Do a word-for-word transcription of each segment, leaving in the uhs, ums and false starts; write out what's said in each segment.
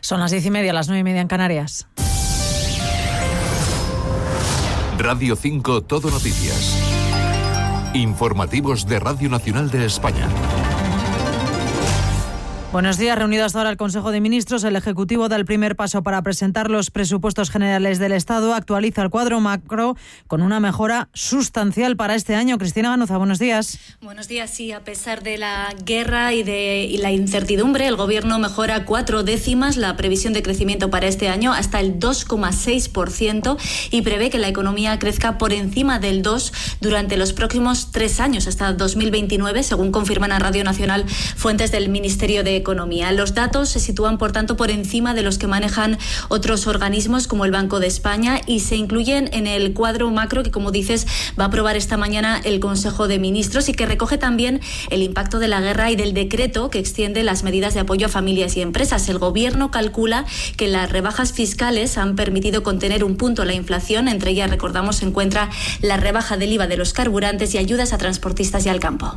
Son las diez y media, las nueve y media en Canarias. Radio cinco Todo Noticias. Informativos de Radio Nacional de España. Buenos días. Reunido hasta ahora el Consejo de Ministros, el Ejecutivo da el primer paso para presentar los presupuestos generales del Estado. Actualiza el cuadro macro con una mejora sustancial para este año. Cristina Ganuza, buenos días. Buenos días. Sí, a pesar de la guerra y de y la incertidumbre, el Gobierno mejora cuatro décimas la previsión de crecimiento para este año hasta el dos coma seis por ciento y prevé que la economía crezca por encima del dos por ciento durante los próximos tres años, hasta dos mil veintinueve, según confirman a Radio Nacional fuentes del Ministerio de Economía. Los datos se sitúan, por tanto, por encima de los que manejan otros organismos como el Banco de España y se incluyen en el cuadro macro que, como dices, va a aprobar esta mañana el Consejo de Ministros y que recoge también el impacto de la guerra y del decreto que extiende las medidas de apoyo a familias y empresas. El Gobierno calcula que las rebajas fiscales han permitido contener un punto la inflación. Entre ellas, recordamos, se encuentra la rebaja del I V A de los carburantes y ayudas a transportistas y al campo.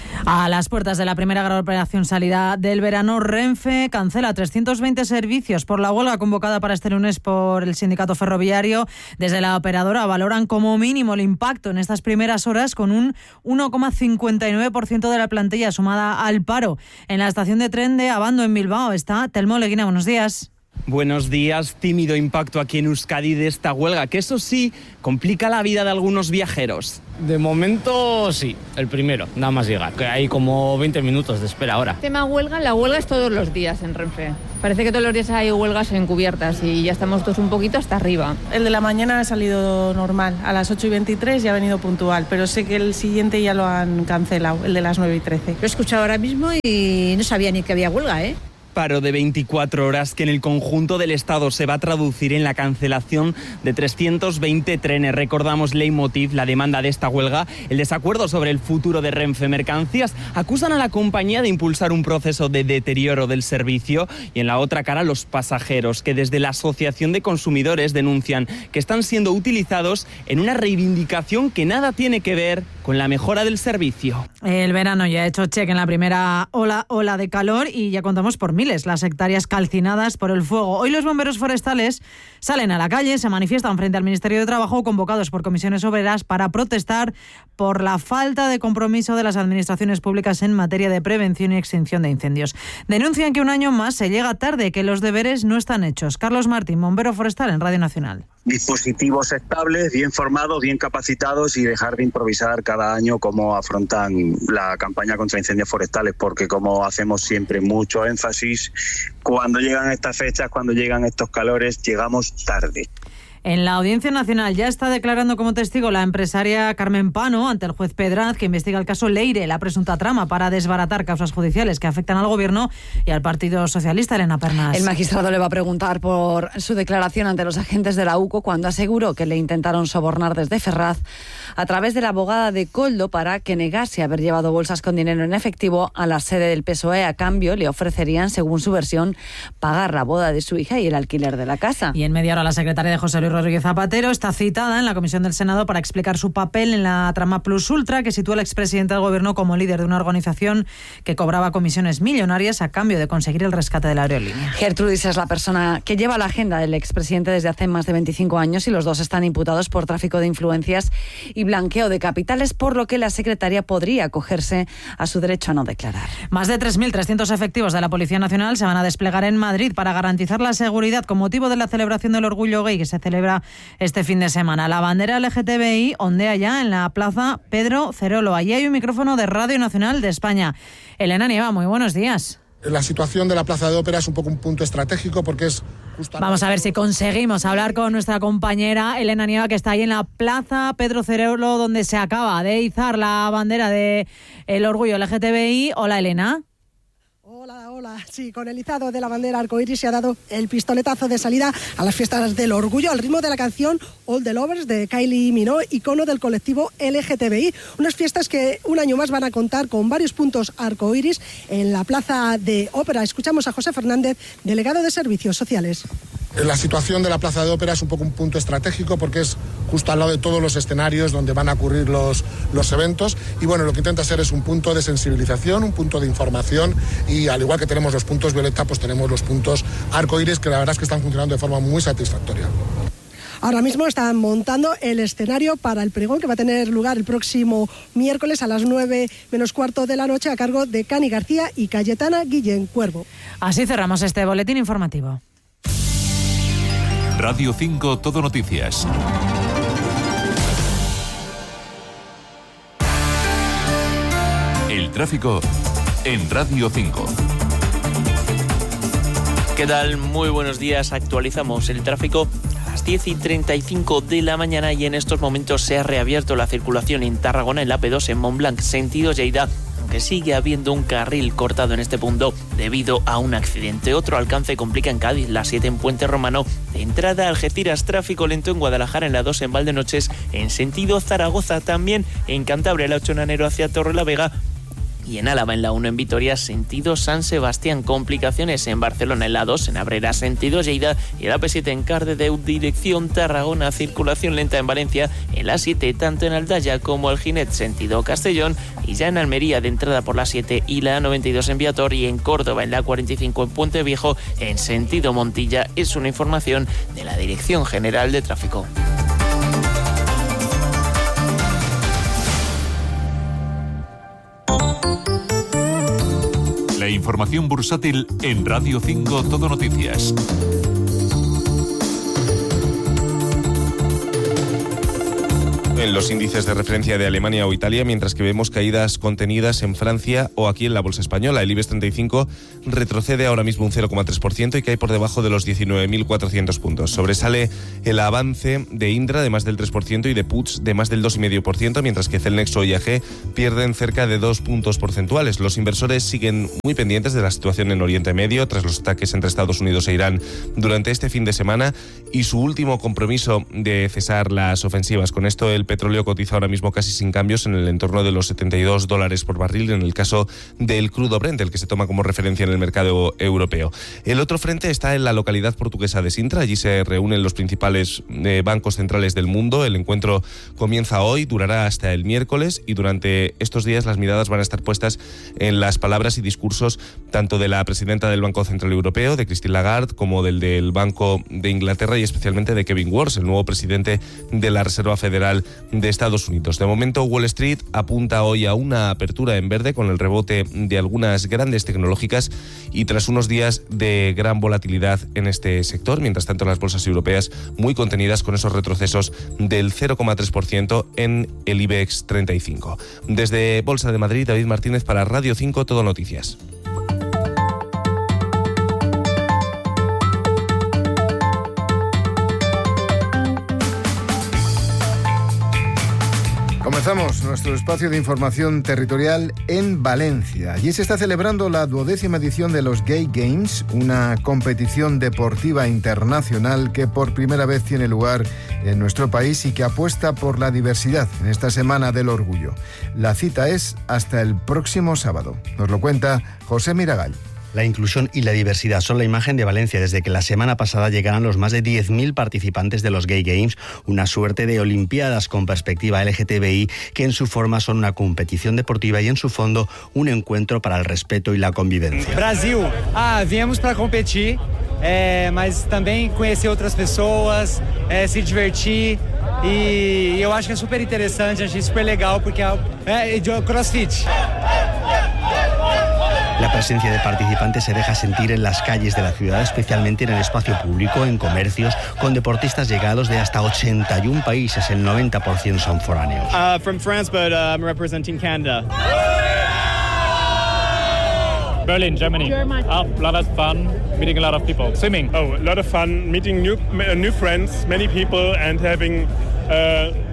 A las puertas de la primera gran operación salida del verano, Renfe cancela trescientos veinte servicios por la huelga convocada para este lunes por el sindicato ferroviario. Desde la operadora valoran como mínimo el impacto en estas primeras horas con un uno coma cincuenta y nueve por ciento de la plantilla sumada al paro. En la estación de tren de Abando, en Bilbao, está Telmo Leguina. Buenos días. Buenos días. Tímido impacto aquí en Euskadi de esta huelga, que eso sí, complica la vida de algunos viajeros. De momento sí, el primero, nada más llegar, que hay como veinte minutos de espera ahora. Tema huelga, la huelga es todos los días en Renfe. Parece que todos los días hay huelgas encubiertas y ya estamos todos un poquito hasta arriba. El de la mañana ha salido normal, a las ocho y veintitrés ya ha venido puntual, pero sé que el siguiente ya lo han cancelado, el de las nueve y trece. Lo he escuchado ahora mismo y no sabía ni que había huelga, ¿eh? Paro de veinticuatro horas que en el conjunto del Estado se va a traducir en la cancelación de trescientos veinte trenes. Recordamos leitmotiv, la demanda de esta huelga, el desacuerdo sobre el futuro de Renfe Mercancías. Acusan a la compañía de impulsar un proceso de deterioro del servicio y en la otra cara los pasajeros, que desde la Asociación de Consumidores denuncian que están siendo utilizados en una reivindicación que nada tiene que ver con la mejora del servicio. El verano ya ha hecho cheque en la primera ola, ola de calor y ya contamos por miles las hectáreas calcinadas por el fuego. Hoy los bomberos forestales salen a la calle, se manifiestan frente al Ministerio de Trabajo, convocados por comisiones obreras para protestar por la falta de compromiso de las administraciones públicas en materia de prevención y extinción de incendios. Denuncian que un año más se llega tarde, que los deberes no están hechos. Carlos Martín, bombero forestal en Radio Nacional. Dispositivos estables, bien formados, bien capacitados y dejar de improvisar cada año cómo afrontan la campaña contra incendios forestales, porque como hacemos siempre mucho énfasis, cuando llegan estas fechas, cuando llegan estos calores, llegamos tarde. En la Audiencia Nacional ya está declarando como testigo la empresaria Carmen Pano ante el juez Pedraz, que investiga el caso Leire, la presunta trama para desbaratar causas judiciales que afectan al Gobierno y al Partido Socialista. Elena Pernas. El magistrado le va a preguntar por su declaración ante los agentes de la U C O cuando aseguró que le intentaron sobornar desde Ferraz a través de la abogada de Koldo para que negase haber llevado bolsas con dinero en efectivo a la sede del P S O E. A cambio, le ofrecerían, según su versión, pagar la boda de su hija y el alquiler de la casa. Y en media hora la secretaria de José Luis Rodríguez Zapatero está citada en la Comisión del Senado para explicar su papel en la trama Plus Ultra, que sitúa al expresidente del Gobierno como líder de una organización que cobraba comisiones millonarias a cambio de conseguir el rescate de la aerolínea. Gertrudis es la persona que lleva la agenda del expresidente desde hace más de veinticinco años y los dos están imputados por tráfico de influencias y blanqueo de capitales, por lo que la secretaria podría acogerse a su derecho a no declarar. Más de tres mil trescientos efectivos de la Policía Nacional se van a desplegar en Madrid para garantizar la seguridad con motivo de la celebración del Orgullo Gay que se celebra este fin de semana. La bandera L G T B I ondea ya en la plaza Pedro Cerolo. Allí hay un micrófono de Radio Nacional de España. Elena Nieva, muy buenos días. La situación de la Plaza de Ópera es un poco un punto estratégico porque es justo... Vamos a ver si conseguimos hablar con nuestra compañera Elena Nieva, que está ahí en la plaza Pedro Cerolo, donde se acaba de izar la bandera del Orgullo L G T B I. Hola, Elena. Hola, hola. Sí, con el izado de la bandera arcoíris se ha dado el pistoletazo de salida a las fiestas del orgullo al ritmo de la canción All the Lovers de Kylie Minogue, icono del colectivo L G T B I. Unas fiestas que un año más van a contar con varios puntos arcoíris en la Plaza de Ópera. Escuchamos a José Fernández, delegado de Servicios Sociales. La situación de la Plaza de Ópera es un poco un punto estratégico porque es justo al lado de todos los escenarios donde van a ocurrir los, los eventos y bueno, lo que intenta ser es un punto de sensibilización, un punto de información y al igual que tenemos los puntos violeta, pues tenemos los puntos arcoíris que la verdad es que están funcionando de forma muy satisfactoria. Ahora mismo están montando el escenario para el pregón que va a tener lugar el próximo miércoles a las nueve menos cuarto de la noche a cargo de Cani García y Cayetana Guillén Cuervo. Así cerramos este boletín informativo. Radio cinco Todo Noticias. El tráfico en Radio cinco. ¿Qué tal? Muy buenos días. Actualizamos el tráfico a las diez y treinta y cinco de la mañana y en estos momentos se ha reabierto la circulación en Tarragona en la P dos en Montblanc, sentido Lleida, aunque sigue habiendo un carril cortado en este punto debido a un accidente. Otro alcance complica en Cádiz, la siete en Puente Romano, de entrada a Algeciras, tráfico lento en Guadalajara en la dos en Valdenoches, en sentido Zaragoza, también en Cantabria la ocho en Anero hacia Torrelavega, y en Álava en la uno en Vitoria, sentido San Sebastián. Complicaciones en Barcelona en la dos, en Abrera, sentido Lleida, y la P siete en Cardedeu, dirección Tarragona. Circulación lenta en Valencia en la siete, tanto en Aldaya como Alginet, sentido Castellón, y ya en Almería de entrada por la siete y la noventa y dos en Viator, y en Córdoba en la cuarenta y cinco en Puente Viejo, en sentido Montilla. Es una información de la Dirección General de Tráfico. La información bursátil en Radio cinco Todo Noticias. En los índices de referencia de Alemania o Italia, mientras que vemos caídas contenidas en Francia o aquí en la bolsa española. El IBEX treinta y cinco retrocede ahora mismo un cero coma tres por ciento y cae por debajo de los diecinueve mil cuatrocientos puntos. Sobresale el avance de Indra de más del tres por ciento y de Puig de más del dos coma cinco por ciento, mientras que Celnex o I A G pierden cerca de dos puntos porcentuales. Los inversores siguen muy pendientes de la situación en Oriente Medio tras los ataques entre Estados Unidos e Irán durante este fin de semana y su último compromiso de cesar las ofensivas. Con esto, el petróleo cotiza ahora mismo casi sin cambios en el entorno de los setenta y dos dólares por barril en el caso del crudo Brent, el que se toma como referencia en el mercado europeo. El otro frente está en la localidad portuguesa de Sintra. Allí se reúnen los principales eh, bancos centrales del mundo. El encuentro comienza hoy, durará hasta el miércoles y durante estos días las miradas van a estar puestas en las palabras y discursos tanto de la presidenta del Banco Central Europeo, de Christine Lagarde, como del del Banco de Inglaterra y especialmente de Kevin Warsh, el nuevo presidente de la Reserva Federal de Estados Unidos. De momento, Wall Street apunta hoy a una apertura en verde con el rebote de algunas grandes tecnológicas y tras unos días de gran volatilidad en este sector. Mientras tanto, las bolsas europeas muy contenidas con esos retrocesos del cero coma tres por ciento en el IBEX treinta y cinco. Desde Bolsa de Madrid, David Martínez para Radio cinco Todo Noticias. Comenzamos nuestro espacio de información territorial en Valencia. Allí se está celebrando la duodécima edición de los Gay Games, una competición deportiva internacional que por primera vez tiene lugar en nuestro país y que apuesta por la diversidad en esta Semana del Orgullo. La cita es hasta el próximo sábado. Nos lo cuenta José Miragall. La inclusión y la diversidad son la imagen de Valencia desde que la semana pasada llegaran los más de diez mil participantes de los Gay Games, una suerte de olimpiadas con perspectiva L G T B I que en su forma son una competición deportiva y en su fondo un encuentro para el respeto y la convivencia. Brasil, ah, viemos para competir, é, mas também conhecer outras pessoas, é, se divertir e eu acho que é super interessante, achei super legal porque é, é CrossFit. La presencia de participantes se deja sentir en las calles de la ciudad, especialmente en el espacio público, en comercios, con deportistas llegados de hasta ochenta y un países, el noventa por ciento son foráneos. Uh, from France, but uh, I'm representing Canada. Berlin, Germany. Germany. Oh, a lot of fun, meeting a lot of people. Swimming. Oh, a lot of fun, meeting new uh, new friends, many people, and having uh,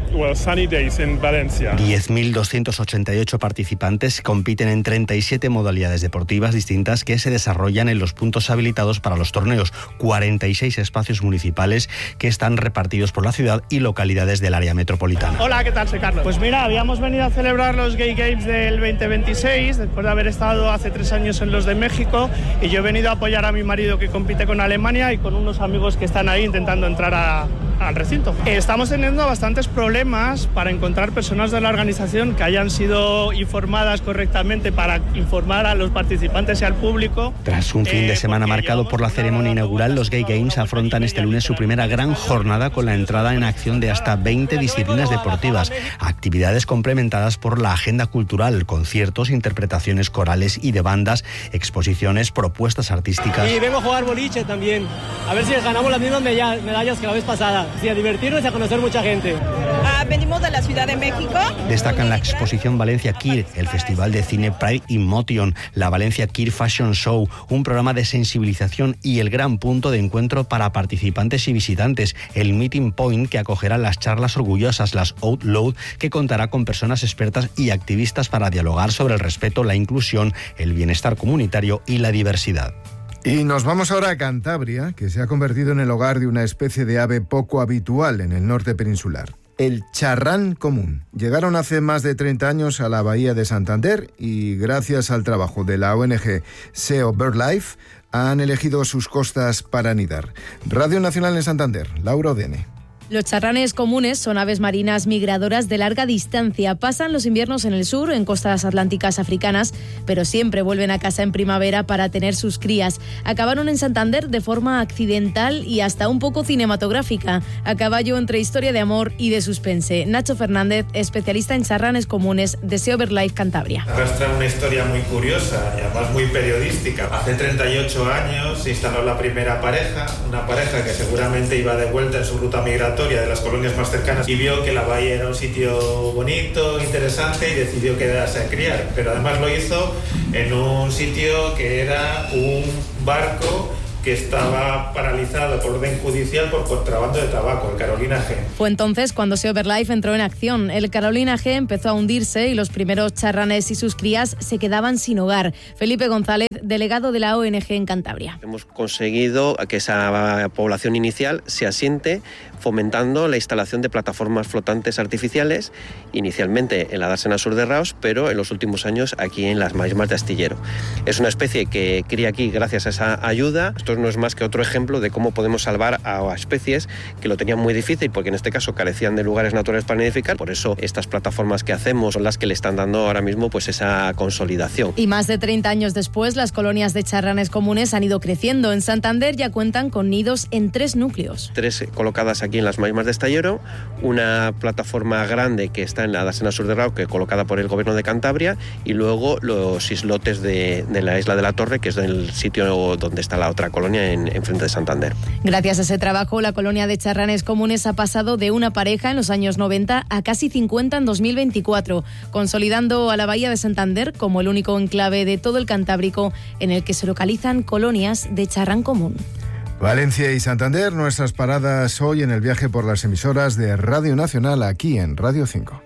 well, sunny days in Valencia. diez mil doscientos ochenta y ocho participantes compiten en treinta y siete modalidades deportivas distintas que se desarrollan en los puntos habilitados para los torneos, cuarenta y seis espacios municipales que están repartidos por la ciudad y localidades del área metropolitana. Hola, ¿qué tal? Soy Carlos. Pues mira, habíamos venido a celebrar los Gay Games del veinte veintiséis, después de haber estado hace tres años en los de México, y yo he venido a apoyar a mi marido que compite con Alemania y con unos amigos que están ahí intentando entrar a, al recinto. Estamos teniendo bastantes problemas para encontrar personas de la organización que hayan sido informadas correctamente para informar a los participantes y al público. Tras un fin de semana marcado por la ceremonia inaugural, los Gay Games afrontan este lunes su primera gran jornada con la entrada en acción de hasta veinte disciplinas deportivas, actividades complementadas por la agenda cultural, conciertos, interpretaciones corales y de bandas, exposiciones, propuestas artísticas. Y vengo a jugar boliche también, a ver si ganamos las mismas medallas que la vez pasada, sí, a divertirnos y a conocer mucha gente. Ah, venimos de la Ciudad de México. Destacan la exposición Valencia Queer, el festival de cine Pride in Motion, la Valencia Queer Fashion Show, un programa de sensibilización y el gran punto de encuentro para participantes y visitantes, el Meeting Point, que acogerá las charlas orgullosas, las Out Loud, que contará con personas expertas y activistas para dialogar sobre el respeto, la inclusión, el bienestar comunitario y la diversidad. Y nos vamos ahora a Cantabria, que se ha convertido en el hogar de una especie de ave poco habitual en el norte peninsular. El charrán común. Llegaron hace más de treinta años a la bahía de Santander y gracias al trabajo de la O N G Seo BirdLife han elegido sus costas para anidar. Radio Nacional en Santander, Laura Odene. Los charranes comunes son aves marinas migradoras de larga distancia. Pasan los inviernos en el sur, en costas atlánticas africanas, pero siempre vuelven a casa en primavera para tener sus crías. Acabaron en Santander de forma accidental y hasta un poco cinematográfica, a caballo entre historia de amor y de suspense. Nacho Fernández, especialista en charranes comunes de Seo BirdLife Cantabria. Arrastra una historia muy curiosa y además muy periodística. Hace treinta y ocho años se instaló la primera pareja, una pareja que seguramente iba de vuelta en su ruta migratoria de las colonias más cercanas y vio que la bahía era un sitio bonito, interesante y decidió quedarse a criar, pero además lo hizo en un sitio que era un barco que estaba paralizado por orden judicial por contrabando de tabaco, el Carolina G. Fue entonces cuando Seo BirdLife entró en acción. El Carolina G empezó a hundirse y los primeros charranes y sus crías se quedaban sin hogar. Felipe González, delegado de la O N G en Cantabria. Hemos conseguido que esa población inicial se asiente fomentando la instalación de plataformas flotantes artificiales, inicialmente en la dársena sur de Raos, pero en los últimos años aquí en las marismas de Astillero. Es una especie que cría aquí gracias a esa ayuda. Esto no es más que otro ejemplo de cómo podemos salvar a especies que lo tenían muy difícil, porque en este caso carecían de lugares naturales para nidificar. Por eso estas plataformas que hacemos son las que le están dando ahora mismo pues esa consolidación. Y más de treinta años después, las colonias de charranes comunes han ido creciendo. En Santander ya cuentan con nidos en tres núcleos. Tres colocadas aquí en las marismas de Astillero, una plataforma grande que está en la dársena sur de Rao, que es colocada por el gobierno de Cantabria, y luego los islotes de, de la isla de la Torre, que es el sitio donde está la otra colonia en, en frente de Santander. Gracias a ese trabajo, la colonia de charranes comunes ha pasado de una pareja en los años noventa a casi cincuenta en dos mil veinticuatro, consolidando a la bahía de Santander como el único enclave de todo el Cantábrico en el que se localizan colonias de charrán común. Valencia y Santander, nuestras paradas hoy en el viaje por las emisoras de Radio Nacional aquí en Radio cinco.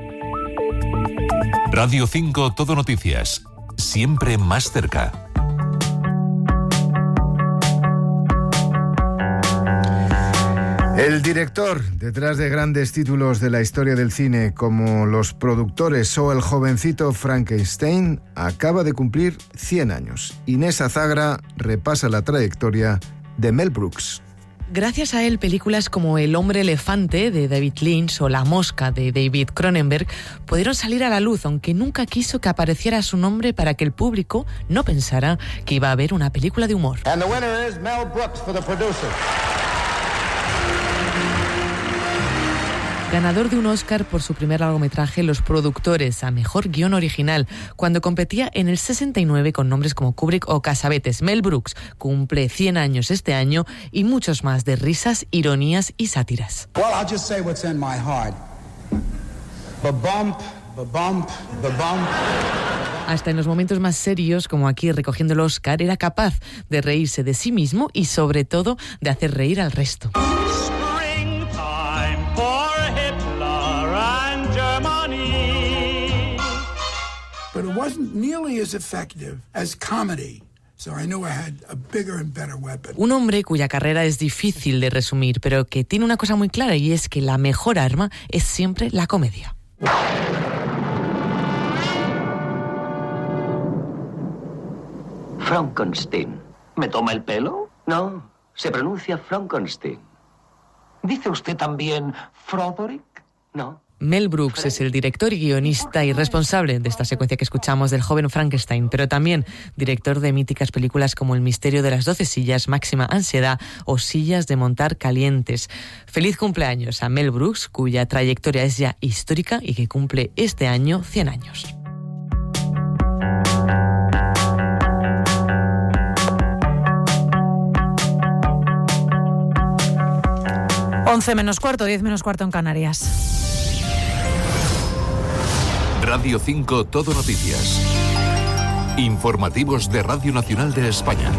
Radio cinco Todo Noticias, siempre más cerca. El director, detrás de grandes títulos de la historia del cine como Los productores o El jovencito Frankenstein, acaba de cumplir cien años. Inés Azagra repasa la trayectoria de Mel Brooks. Gracias a él, películas como El hombre elefante de David Lynch o La mosca de David Cronenberg pudieron salir a la luz, aunque nunca quiso que apareciera su nombre para que el público no pensara que iba a ver una película de humor. And the winner is Mel Brooks for the producer. Ganador de un Oscar por su primer largometraje Los productores a mejor guión original, cuando competía en el sesenta y nueve con nombres como Kubrick o Cassavetes. Mel Brooks cumple cien años este año y muchos más de risas, ironías y sátiras. Well, I'll just say what's in my heart. Ba-bump, ba-bump, ba-bump. Hasta en los momentos más serios, como aquí recogiendo el Oscar, era capaz de reírse de sí mismo y sobre todo de hacer reír al resto. but it wasn't nearly as effective as comedy. So I knew I had a bigger and better weapon. Un hombre cuya carrera es difícil de resumir, pero que tiene una cosa muy clara, y es que la mejor arma es siempre la comedia. Frankenstein. ¿Me toma el pelo? No, se pronuncia Frankenstein. ¿Dice usted también Froderick? No. Mel Brooks es el director y guionista y responsable de esta secuencia que escuchamos del joven Frankenstein, pero también director de míticas películas como El misterio de las doce sillas, Máxima ansiedad o Sillas de montar calientes. Feliz cumpleaños a Mel Brooks, cuya trayectoria es ya histórica y que cumple este año cien años. once menos cuarto, diez menos cuarto en Canarias. Radio cinco Todo Noticias. Informativos de Radio Nacional de España.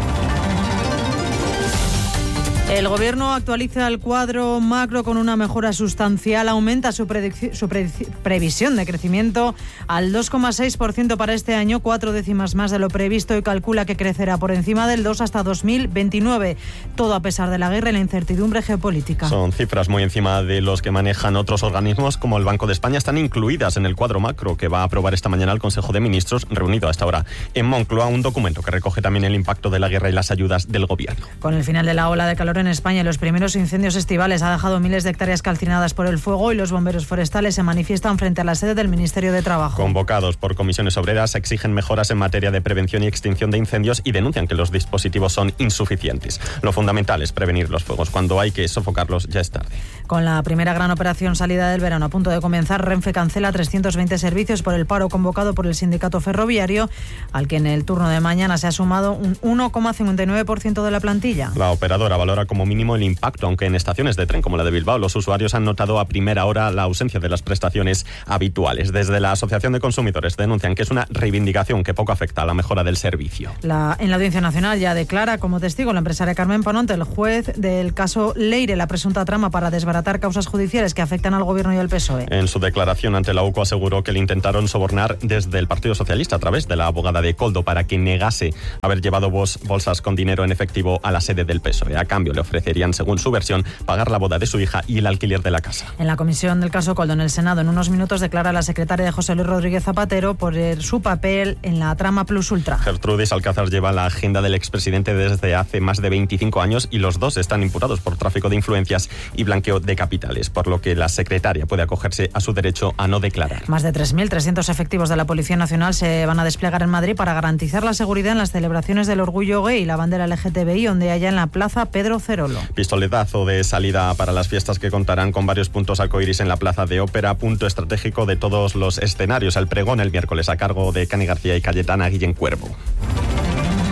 El Gobierno actualiza el cuadro macro con una mejora sustancial, aumenta su, su pre previsión de crecimiento al dos coma seis por ciento para este año, cuatro décimas más de lo previsto, y calcula que crecerá por encima del dos hasta dos mil veintinueve, todo a pesar de la guerra y la incertidumbre geopolítica. Son cifras muy encima de los que manejan otros organismos como el Banco de España. Están incluidas en el cuadro macro que va a aprobar esta mañana el Consejo de Ministros, reunido a esta hora en Moncloa, un documento que recoge también el impacto de la guerra y las ayudas del Gobierno. Con el final de la ola de calor en España, los primeros incendios estivales ha dejado miles de hectáreas calcinadas por el fuego, y los bomberos forestales se manifiestan frente a la sede del Ministerio de Trabajo. Convocados por comisiones obreras, exigen mejoras en materia de prevención y extinción de incendios y denuncian que los dispositivos son insuficientes. Lo fundamental es prevenir los fuegos. Cuando hay que sofocarlos, ya es tarde. Con la primera gran operación salida del verano a punto de comenzar, Renfe cancela trescientos veinte servicios por el paro convocado por el sindicato ferroviario, al que en el turno de mañana se ha sumado un uno coma cincuenta y nueve por ciento de la plantilla. La operadora valora como mínimo el impacto, aunque en estaciones de tren como la de Bilbao los usuarios han notado a primera hora la ausencia de las prestaciones habituales. Desde la Asociación de Consumidores denuncian que es una reivindicación que poco afecta a la mejora del servicio. La, en la Audiencia Nacional ya declara como testigo la empresaria Carmen Pononte, el juez del caso Leire, la presunta trama para desbaratar causas judiciales que afectan al Gobierno y al P S O E. En su declaración ante la U C O aseguró que le intentaron sobornar desde el Partido Socialista a través de la abogada de Koldo para que negase haber llevado bol- bolsas con dinero en efectivo a la sede del P S O E. A cambio le ofrecerían, según su versión, pagar la boda de su hija y el alquiler de la casa. En la comisión del caso Koldo en el Senado, en unos minutos declara la secretaria de José Luis Rodríguez Zapatero por su papel en la trama Plus Ultra. Gertrudis Alcázar lleva la agenda del expresidente desde hace más de veinticinco años y los dos están imputados por tráfico de influencias y blanqueo de capitales, por lo que la secretaria puede acogerse a su derecho a no declarar. Más de tres mil trescientos efectivos de la Policía Nacional se van a desplegar en Madrid para garantizar la seguridad en las celebraciones del orgullo gay y la bandera L G T B I ondeada en la Plaza Pedro Cerolo. Pistoletazo de salida para las fiestas que contarán con varios puntos arcoiris en la Plaza de Ópera, punto estratégico de todos los escenarios. El pregón el miércoles a cargo de Cani García y Cayetana Guillén Cuervo.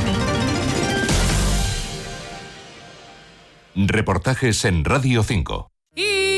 Reportajes en Radio cinco.